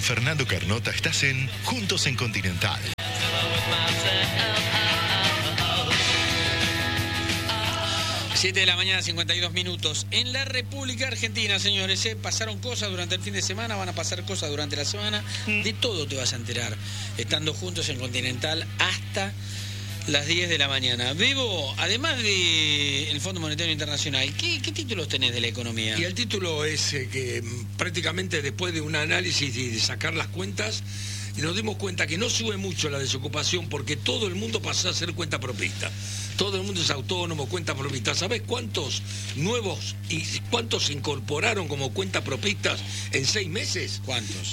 Fernando Carnota estás en Juntos en Continental. Siete de la mañana, 52 minutos. En la República Argentina, señores, pasaron cosas durante el fin de semana, van a pasar cosas durante la semana. De todo te vas a enterar, estando juntos en Continental hasta las 10 de la mañana. Bebo, además del Fondo Monetario Internacional, ¿qué títulos tenés de la economía? Y el título es que prácticamente después de un análisis y de sacar las cuentas, nos dimos cuenta que no sube mucho la desocupación porque todo el mundo pasó a ser cuentapropista. Todo el mundo es autónomo, cuentapropista. ¿Sabés cuántos nuevos y cuántos se incorporaron como cuentapropistas en 6 meses? ¿Cuántos?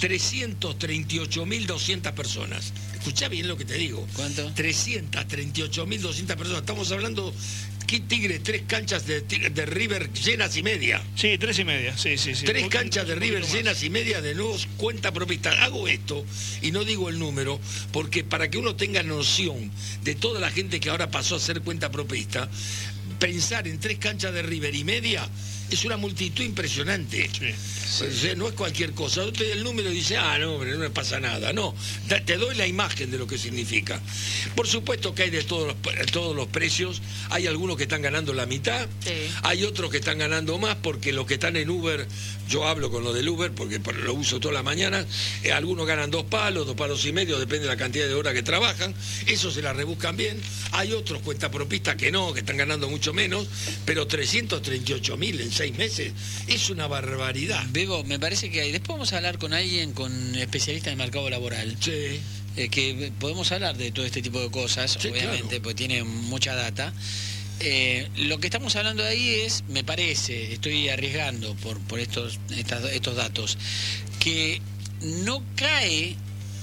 338.200 personas. Escuchá bien lo que te digo. ¿Cuánto? 338.200 personas. Estamos hablando... ¿Qué Tigre? 3 canchas de River llenas y media. Sí, 3 y media. Sí. 3 canchas de River llenas y media de nuevos cuentapropistas. Hago esto y no digo el número porque para que uno tenga noción de toda la gente que ahora pasó a ser cuentapropista, pensar en 3 canchas de River y media es una multitud impresionante. Sí. O sea, no es cualquier cosa. Yo te doy el número y dice, no, hombre, no me pasa nada. No, te doy la imagen de lo que significa. Por supuesto que hay de todos los precios. Hay algunos que están ganando la mitad. Sí. Hay otros que están ganando más porque los que están en Uber, yo hablo con los del Uber porque lo uso toda la mañana. Algunos ganan 2 palos, 2 palos y medio, depende de la cantidad de horas que trabajan. Eso se la rebuscan bien. Hay otros cuentapropistas que no, que están ganando mucho menos, pero 338.000 en 6 meses es una barbaridad. Bebo, me parece que hay. Después vamos a hablar con alguien, con especialistas en el mercado laboral. Sí. Que podemos hablar de todo este tipo de cosas, sí, obviamente, claro, porque tiene mucha data. Lo que estamos hablando ahí es, me parece, estoy arriesgando por estos datos, que no cae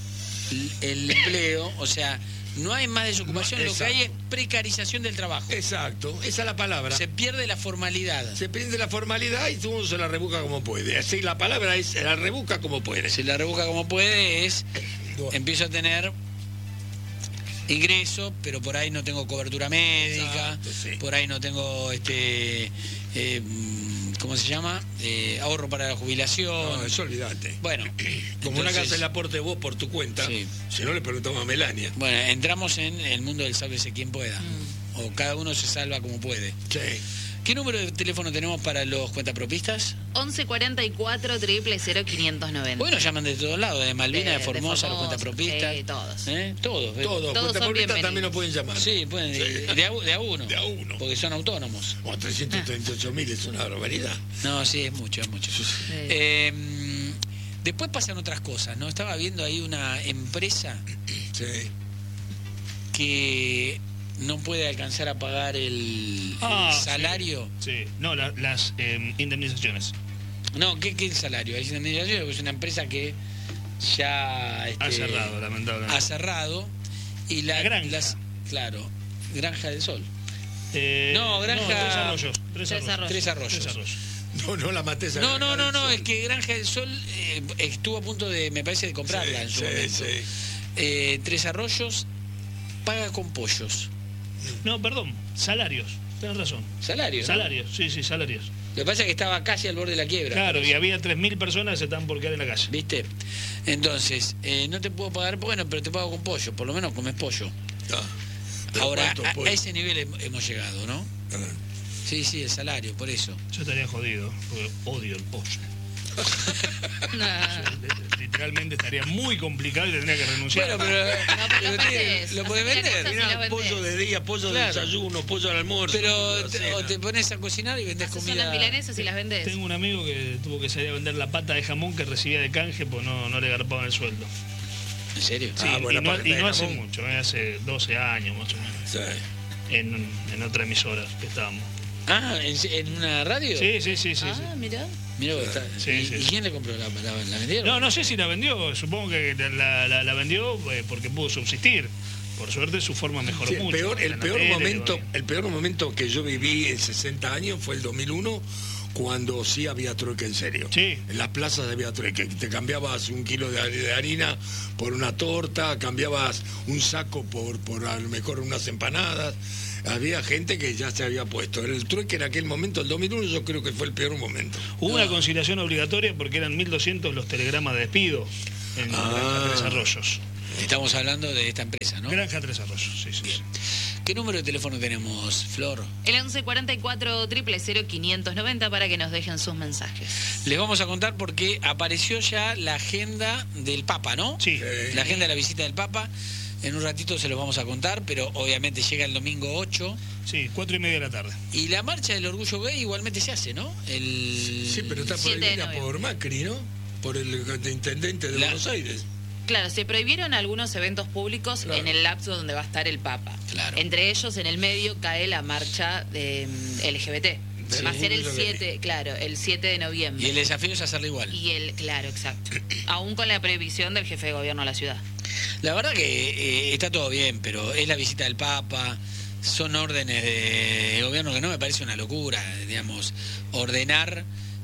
el empleo, o sea, no hay más desocupación, lo que hay es precarización del trabajo. Exacto, esa es la palabra. Se pierde la formalidad. Se pierde la formalidad y todo se la rebusca como puede. Así la palabra es, se la rebusca como puede. Se la rebusca como puede es, empiezo a tener ingreso, pero por ahí no tengo cobertura médica, exacto, sí, por ahí no tengo ¿cómo se llama? Ahorro para la jubilación. No, eso olvídate. Bueno, como entonces, una casa el aporte vos por tu cuenta, sí, si no le preguntamos a Melania. Bueno, entramos en el mundo del sálvese quien pueda. O cada uno se salva como puede. Sí. ¿Qué número de teléfono tenemos para los cuentapropistas? 1144 000 590. Bueno, llaman de todos lados, de Malvinas, de Formosa, los cuentapropistas. Sí, todos. Todos cuentapropistas también nos pueden llamar. Sí, pueden, sí. De a uno. De a uno. Porque son autónomos. 338.000 es una barbaridad. No, sí, es mucho, es mucho. Sí. Después pasan otras cosas, ¿no? Estaba viendo ahí una empresa que no puede alcanzar a pagar el salario. Sí. No, las indemnizaciones. No, ¿qué es el salario? Es indemnización, es una empresa que ya ha cerrado, lamentablemente. Ha cerrado. Y la granja. Claro, Granja del Sol. No, Granja... Tres Arroyos. No la maté esa. No, es que Granja del Sol estuvo a punto de, me parece, de comprarla en su momento. Sí. Tres Arroyos paga con pollos. No, perdón, salarios, tenés razón. ¿Salarios? Salarios, ¿no? Sí, salarios. Lo que pasa es que estaba casi al borde de la quiebra. Claro, y había 3.000 personas que se estaban por quedar en la calle. ¿Viste? Entonces, no te puedo pagar, bueno, pero te pago con pollo, por lo menos comes pollo. Ahora, a ese nivel hemos llegado, ¿no? Sí, el salario, por eso. Yo estaría jodido, porque odio el pollo. Literalmente estaría muy complicado y tendría que renunciar. Bueno, pero lo podés vender. Pollo de día, pollo de desayuno, pollo al almuerzo. Pero te pones a cocinar y vendés comida. Son las milanesas y las vendés. Tengo un amigo que tuvo que salir a vender la pata de jamón que recibía de canje, pues no le garpaban el sueldo. ¿En serio? Sí, y no hace mucho, hace 12 años más o menos. Sí. En otra emisora que estábamos. ¿En una radio? Sí. Mirá. Mirá, ¿Y quién le compró la vendieron? No sé si la vendió, supongo que la vendió porque pudo subsistir. Por suerte su forma mejoró mucho. El peor momento que yo viví en 60 años fue el 2001, cuando sí había trueque en serio. Sí. En las plazas había trueque. Te cambiabas 1 kilo de harina por una torta, cambiabas un saco por a lo mejor unas empanadas. Había gente que ya se había puesto. El trueque en aquel momento, el 2001, yo creo que fue el peor momento. Hubo una conciliación obligatoria porque eran 1.200 los telegramas de despido. en Granja Tres Arroyos. Estamos hablando de esta empresa, ¿no? Granja Tres Arroyos, sí. ¿Qué número de teléfono tenemos, Flor? El 1144 000 590 para que nos dejen sus mensajes. Les vamos a contar porque apareció ya la agenda del Papa, ¿no? Sí. La agenda de la visita del Papa. En un ratito se los vamos a contar, pero obviamente llega el domingo 8. Sí, 4:30 de la tarde. Y la marcha del orgullo gay igualmente se hace, ¿no? Sí, pero está 7 de prohibida noviembre. por Macri, ¿no? Por el intendente de Buenos Aires. Claro, se prohibieron algunos eventos públicos en el lapso donde va a estar el Papa. Claro. Entre ellos, en el medio, cae la marcha de LGBT. Sí. Va a ser el Orgullo gay. 7, claro, el 7 de noviembre. Y el desafío es hacerlo igual. Claro, exacto. Aún con la prohibición del jefe de gobierno de la ciudad. La verdad que está todo bien, pero es la visita del Papa, son órdenes de gobierno que no me parece una locura, digamos, ordenar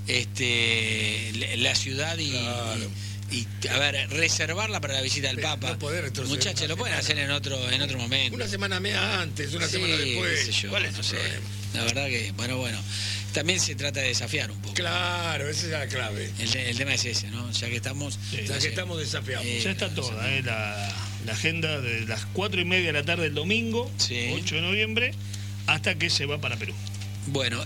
la ciudad y, Claro. y, a ver, reservarla para la visita del Papa. No poder retroceder Muchachos, una lo pueden hacer semana. en otro momento. Una semana media antes, una semana después. qué sé yo, ¿Cuál es no el sé. problema? La verdad que, bueno, también se trata de desafiar un poco. Claro, esa es la clave. El tema es ese, ¿no? Ya que estamos... Sí. Ya que estamos desafiados. Sí. Ya está toda, la agenda de las 4:30 de la tarde del domingo, Sí. 8 de noviembre, hasta que se va para Perú. Bueno,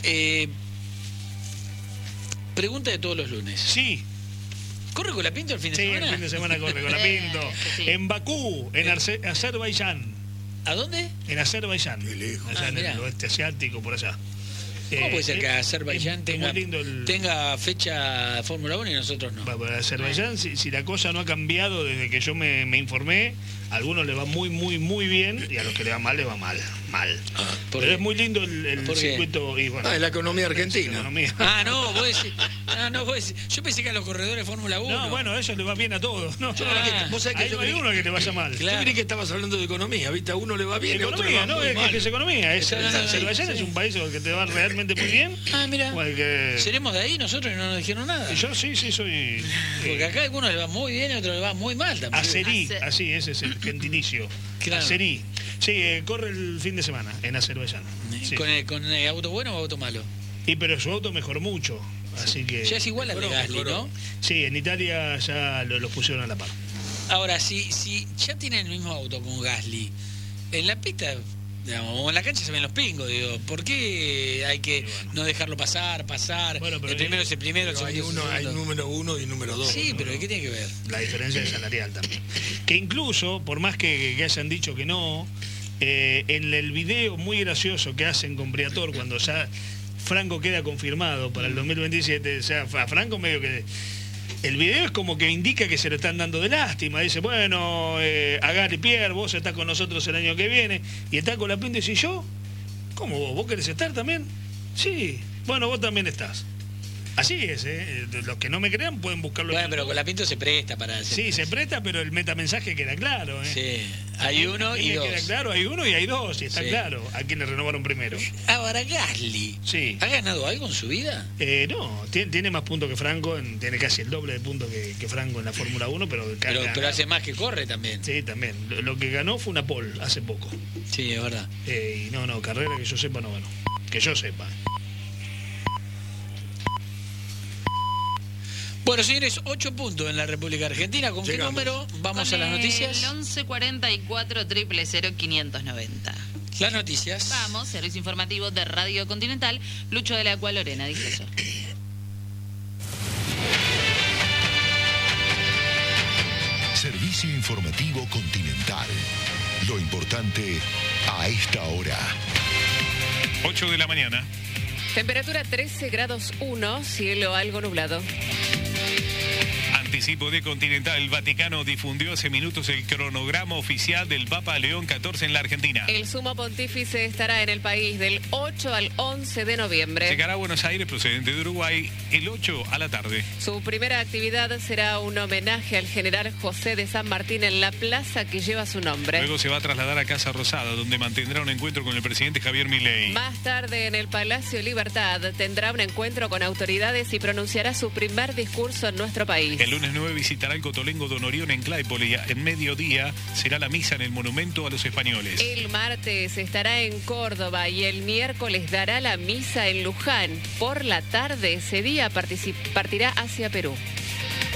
pregunta de todos los lunes. Sí, ¿Corre con la Pinto el fin de sí, semana? el fin de semana corre con la Pinto. Sí. En Bakú, en Azerbaiyán. ¿A dónde? En Azerbaiyán. Qué lejos. Allá en mirá. el oeste asiático, por allá. ¿Cómo puede ser que Azerbaiyán es muy lindo tenga fecha de Fórmula 1 y nosotros no? Para Azerbaiyán, si la cosa no ha cambiado desde que yo me informé, a algunos le va muy, muy, muy bien y a los que le va mal, mal. ¿por Pero qué? es muy lindo el ¿Por qué? circuito. Y, bueno, Es la economía argentina. economía. Vos decís, yo pensé que a los corredores de Fórmula 1. No, bueno, a ellos les va bien a todos. No, Vos sabés que ahí yo no hay creí- uno que te vaya mal. Claro. Yo creí que estabas hablando de economía, ¿viste? A uno le va bien, a otro le Economía, va ¿no? muy mal. Que es economía. Está hablando de- Azerbaiyán sí. es un país al que te va realmente muy bien. Ah, mira. O al que... ¿Seremos de ahí nosotros y no nos dijeron nada? Yo sí soy... Porque acá a algunos le va muy bien y a otros le va muy mal también. Azerí, Ace- así, ese es el gentilicio. Claro. Azerí. Sí, corre el fin de semana en Azerbaiyán. Sí. ¿Con el auto bueno o auto malo? Pero su auto mejoró mucho. Así que... Ya es igual al de Gasly, mejoró. ¿no? Sí, en Italia ya los pusieron a la par. Ahora, si ya tienen el mismo auto con Gasly, en la pista, digamos, o en la cancha se ven los pingos, digo, ¿por qué hay que no dejarlo pasar? Bueno, pero el primero es el primero, el Pero segundo es el hay segundo. número 1 y número 2. Sí, pero ¿qué tiene que ver? La diferencia es salarial también. Que incluso, por más que hayan dicho que no, en el video muy gracioso que hacen con Briatore cuando ya Franco queda confirmado para el 2027, o sea, a Franco medio que... El video es como que indica que se lo están dando de lástima. Dice, bueno, Agar y Pierre, vos estás con nosotros el año que viene. Y está con la Pinto y dice, ¿yo? ¿Cómo vos? ¿Vos querés estar también? Sí. Bueno, vos también estás. Así es, ¿eh? Los que no me crean pueden buscarlo. Bueno, en pero YouTube. con la Pinto se presta para... Sí, se presta, pero el metamensaje queda claro, ¿eh? Sí, hay uno y Me dos. queda claro, hay uno y hay dos, y está Sí. claro a quienes renovaron primero. Ahora, Gasly, Sí. ¿ha ganado algo en su vida? No, tiene más puntos que Franco, tiene casi el doble de puntos que Franco en la Fórmula 1, pero Pero hace más que corre también. Sí, también. Lo que ganó fue una pole hace poco. Sí, es verdad. Y no, carrera que yo sepa no ganó. Que yo sepa. Bueno, señores, 8 puntos en la República Argentina. ¿Con Llegamos. qué número vamos Con a las noticias? El 1144 000 590. Las noticias. Vamos, servicio informativo de Radio Continental. Lucho de la Cual Lorena, dice eso. Servicio informativo Continental. Lo importante a esta hora. 8 de la mañana. Temperatura 13 grados 1, cielo algo nublado. Anticipo de Continental. El Vaticano difundió hace minutos el cronograma oficial del Papa León XIV en la Argentina. El sumo pontífice estará en el país del 8 al 11 de noviembre. Llegará a Buenos Aires procedente de Uruguay el 8 a la tarde. Su primera actividad será un homenaje al general José de San Martín en la plaza que lleva su nombre. Luego se va a trasladar a Casa Rosada, donde mantendrá un encuentro con el presidente Javier Milei. Más tarde en el Palacio Libertad tendrá un encuentro con autoridades y pronunciará su primer discurso en nuestro país. El lunes 9 visitará el Cotolengo Don Orión en Claypole y en mediodía será la misa en el Monumento a los Españoles. El martes estará en Córdoba y el miércoles dará la misa en Luján. Por la tarde ese día partirá hacia Perú.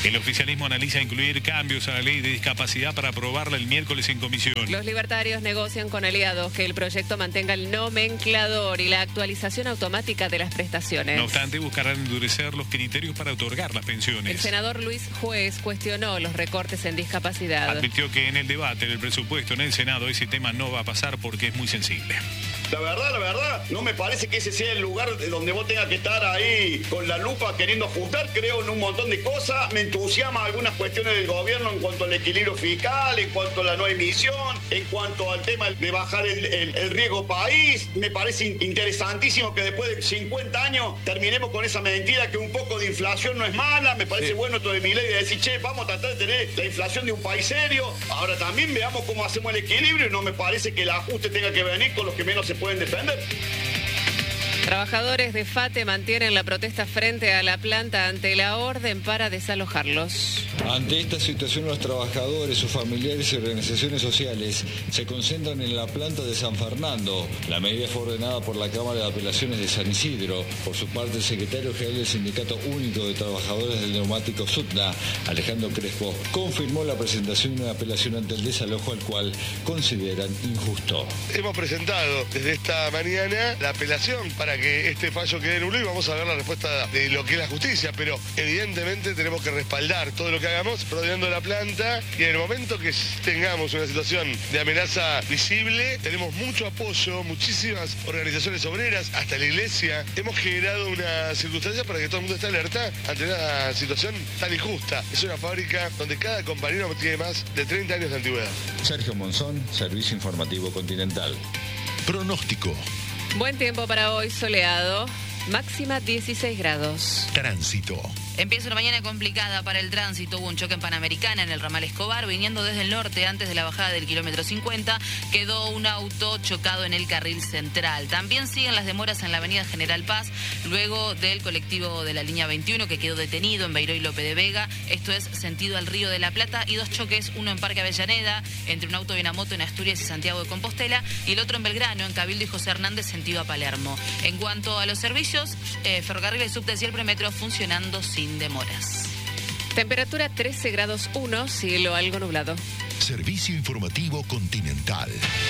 El oficialismo analiza incluir cambios a la ley de discapacidad para aprobarla el miércoles en comisión. Los libertarios negocian con aliados que el proyecto mantenga el nomenclador y la actualización automática de las prestaciones. No obstante, buscarán endurecer los criterios para otorgar las pensiones. El senador Luis Juez cuestionó los recortes en discapacidad. Advirtió que en el debate del presupuesto en el Senado ese tema no va a pasar porque es muy sensible. La verdad, no me parece que ese sea el lugar donde vos tengas que estar ahí con la lupa queriendo ajustar. Creo en un montón de cosas. Me entusiasma algunas cuestiones del gobierno en cuanto al equilibrio fiscal, en cuanto a la no emisión, en cuanto al tema de bajar el riesgo país. Me parece interesantísimo que después de 50 años terminemos con esa mentira que un poco de inflación no es mala. Me parece bueno esto de Milei de decir, che, vamos a tratar de tener la inflación de un país serio. Ahora también veamos cómo hacemos el equilibrio y no me parece que el ajuste tenga que venir con los que menos se pueden defender. Trabajadores de FATE mantienen la protesta frente a la planta ante la orden para desalojarlos. Ante esta situación, los trabajadores, sus familiares y organizaciones sociales se concentran en la planta de San Fernando. La medida fue ordenada por la Cámara de Apelaciones de San Isidro. Por su parte, el secretario general del Sindicato Único de Trabajadores del Neumático SUTNA, Alejandro Crespo, confirmó la presentación de una apelación ante el desalojo, al cual consideran injusto. Hemos presentado desde esta mañana la apelación para que este fallo quede nulo y vamos a ver la respuesta de lo que es la justicia, pero evidentemente tenemos que respaldar todo lo que hagamos rodeando la planta y en el momento que tengamos una situación de amenaza visible, tenemos mucho apoyo, muchísimas organizaciones obreras, hasta la iglesia. Hemos generado una circunstancia para que todo el mundo esté alerta ante una situación tan injusta. Es una fábrica donde cada compañero tiene más de 30 años de antigüedad. Sergio Monzón, Servicio Informativo Continental. Pronóstico. Buen tiempo para hoy, soleado, máxima 16 grados. Tránsito. Empieza una mañana complicada para el tránsito. Hubo un choque en Panamericana en el ramal Escobar, viniendo desde el norte antes de la bajada del kilómetro 50. Quedó un auto chocado en el carril central. También siguen las demoras en la avenida General Paz, luego del colectivo de la línea 21 que quedó detenido en Beiró y Lope de Vega. Esto es sentido al Río de la Plata, y dos choques, uno en Parque Avellaneda, entre un auto y una moto en Asturias y Santiago de Compostela, y el otro en Belgrano, en Cabildo y José Hernández, sentido a Palermo. En cuanto a los servicios, ferrocarriles, subtes y el premetro funcionando sin demoras. Temperatura 13 grados 1, cielo algo nublado. Servicio Informativo Continental.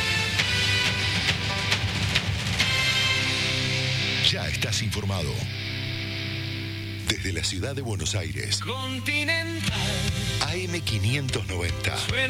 Ya estás informado. Desde la ciudad de Buenos Aires. Continental. AM590.